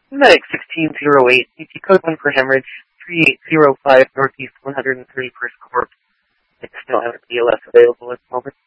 Medic 1608, CT code 1 for hemorrhage, 3805 Northeast 131st Corp. I still have a PLS available at the moment.